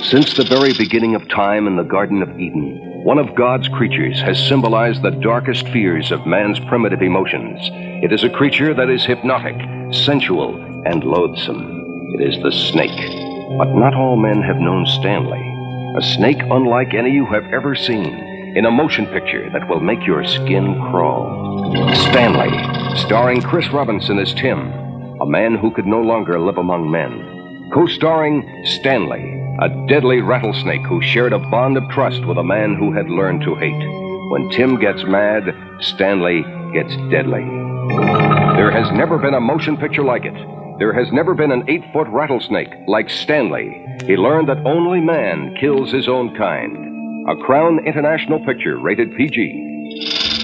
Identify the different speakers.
Speaker 1: Since the very beginning of time in the Garden of Eden, one of God's creatures has symbolized the darkest fears of man's primitive emotions. It is a creature that is hypnotic, sensual, and loathsome. It is the snake. But not all men have known Stanley. A snake unlike any you have ever seen, in a motion picture that will make your skin crawl. Stanley, starring Chris Robinson as Tim, a man who could no longer live among men. Co-starring Stanley, a deadly rattlesnake who shared a bond of trust with a man who had learned to hate. When Tim gets mad, Stanley gets deadly. There has never been a motion picture like it. There has never been an 8-foot rattlesnake like Stanley. He learned that only man kills his own kind. A Crown International picture rated PG.